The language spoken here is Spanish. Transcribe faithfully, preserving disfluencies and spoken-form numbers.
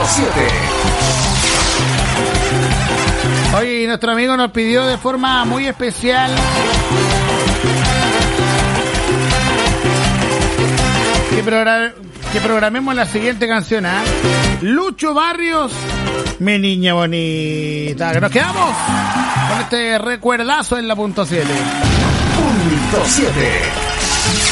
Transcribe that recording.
siete. Oye, nuestro amigo nos pidió de forma muy especial que, program que programemos la siguiente canción, ¿eh? Lucho Barrios, mi niña bonita. Que nos quedamos con este recuerdazo en la punto siete. Punto siete.